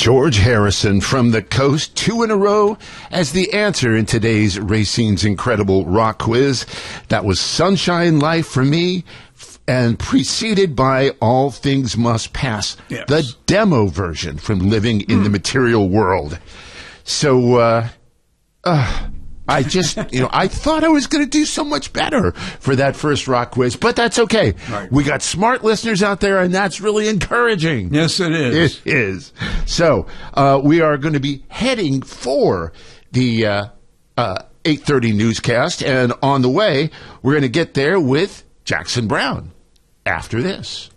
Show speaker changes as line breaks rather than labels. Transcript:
George Harrison from the coast, 2 in a row as the answer in today's Racine's Incredible Rock Quiz. That was Sunshine Life for me, and preceded by All Things Must Pass,
yes.
The demo version from Living in the Material World. So, I just, I thought I was going to do so much better for that first rock quiz, but that's okay.
Right.
We got smart listeners out there, and that's really encouraging.
Yes, it is.
It is. So, we are going to be heading for the 8:30 newscast, and on the way, we're going to get there with Jackson Browne after this.